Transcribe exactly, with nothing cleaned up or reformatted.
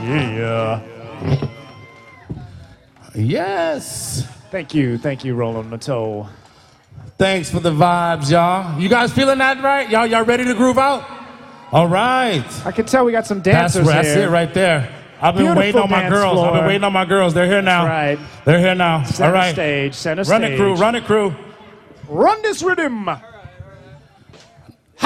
Yeah. Yes. Thank you, thank you, Roland Matteau. Thanks for the vibes, y'all. You guys feeling that right? Y'all, y'all ready to groove out? All right. I can tell we got some That's, dancers that's here. it right there. I've been Beautiful waiting on my dance girls. floor. I've been waiting on my girls. They're here now. That's right. They're here now. Center All right. stage, center Run stage. it, crew. Run it, crew. Run this rhythm.